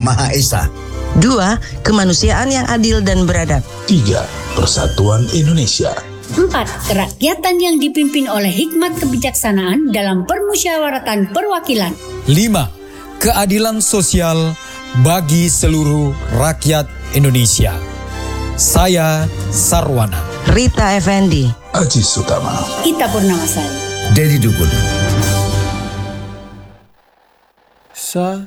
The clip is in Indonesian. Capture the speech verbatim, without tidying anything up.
Maha Esa. Dua, kemanusiaan yang adil dan beradab. Tiga, persatuan Indonesia. Empat, kerakyatan yang dipimpin oleh hikmat kebijaksanaan dalam permusyawaratan perwakilan. Lima, keadilan sosial bagi seluruh rakyat Indonesia. Saya Sarwana. Rita Effendi. Aji Sutama. Ita Purnamasari. Dedi Dukun. Sa